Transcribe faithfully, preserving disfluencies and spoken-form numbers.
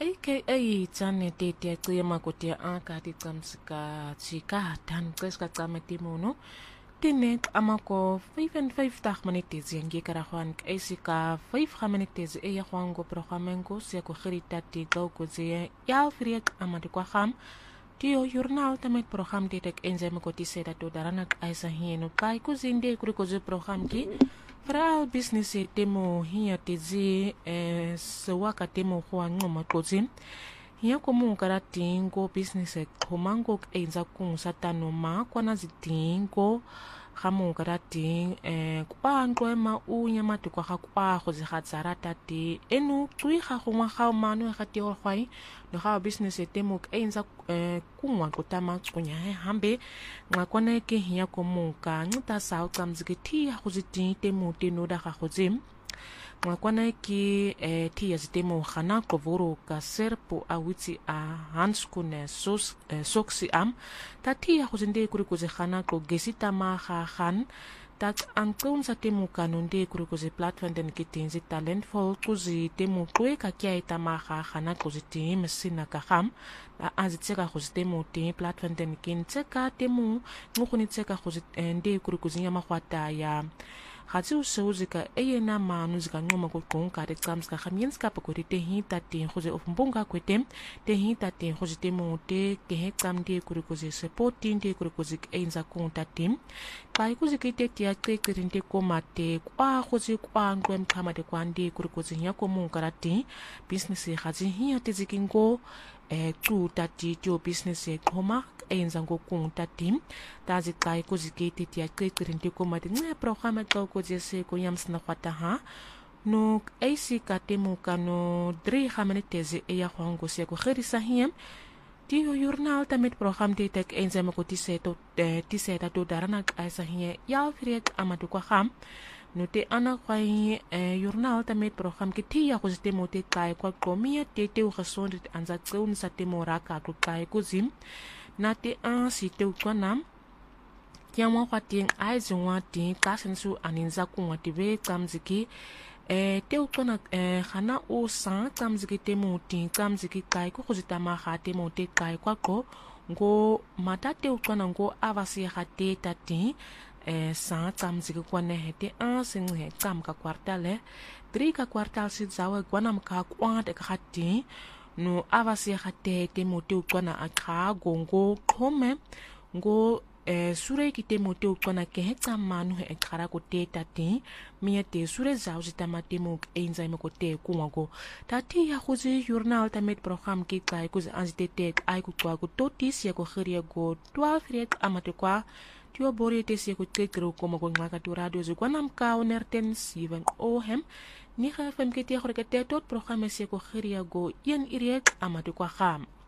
aka tsane te te qiyama ko te a ka ti tsamsika chika dan qeska qamati mono tinek amako vyf en vyftig minute zingi kara juan isika vyf minute e ya juan go programengo se ko gerita ti go ko ze ya friek amade kwa kham tio journal tamet program ti tek enzeme ko ti seda to daranak aisa hieno kai ko zinde kuri ko ze program ki Vrouw business temo hier te zi eh sewaka temo kwa ngoma kozin hiya komu karatingo business komango enza kung satano ma kwana zitingo gamu karating eh kwa ntwe ma unya matu kwa kwa go zi gatsarata te enu tui ga gongwa ga manu ga te ho kwai no ga business temo enza eh kungwa kutama tsunya hambe ngakwana ke hiya komu ka ngita sa tsamzike ti ga go ziting temo teno da ga go zim ngakwana ki eh ti ya zitemo khana kovoro ka serpo awitsi a hanskune sos eh, soksi am tati ya khuzinde kuri kuze khana ko gesita ma kha khan tak angtun sa temo kanunde kuri kuze platform den kitinzi talentful kuzi temo kwe ka kya itama kha khana kuzi tim sina ka kham azitseka khuzitemo te platform den kin tseka temo ngukuni tseka khuzinde kuri kuzi nyama khwata ya Hatsi usawuzika eye na manu zika ngoma kukunga te tsamska khamienska pakuri te hita te khuze ofmbunga kwete te hita te khuze te mote ke he tsamde kuri kuze supporting te kuri kuze enza kunta tim kai kuze kite tia te kirinte komate kwa khuze kwa ngwem kama te kwande kuri kuze nya komu karati business khazi hiya te zikingo eh tu tati tio business e koma enza ngokunta tim tazi kai kuze kite tia kirinte komate nge programa ko kuze se ko yamsna kwata ha no ac katemu kano drie minute e ya khwango se ko kherisa hiem ti journal tamet program te tek enzema ko ti seto ti seta to darana aisa hie ya friek amadu kwa kham no te ana kwai journal tamet program ki ti ya ko temo te kai kwa komia te te o gesond anza tseun sa temo raka ko kai ko zim na te an si te kwa nam kia mwa kwa ting aizi mwa ting kasen su aninza kuwa tibe kamziki e te utona e khana o san kamziki te mo ting kamziki kai ko khuzita ma kha te mo te kai kwa ko ngo mata te utona ngo avasi kha te tati e san kamziki kwa ne hete an sing he kam ka kwartale tri ka kwartal si zawa gwanam ka kwa de kha ti no avasi kha te te mo te utona akha gongo khome ngo eh sure ki te mote o kona ke hetsa manu he khara ko te tati mia te sure za uzita matemo enza me ko te kungo tati ya khuzi journal tamet program ki kai kuzi anzite te ai ku kwa ku totis ya ko khiria go twelve rek amate kwa tio bori te se ko te kro ko mo ko ngaka tu radio zo kwanam ka onerten seven ohem ni kha fem ke te khore ke te tot program se ko khiria go yen irek amate kwa kham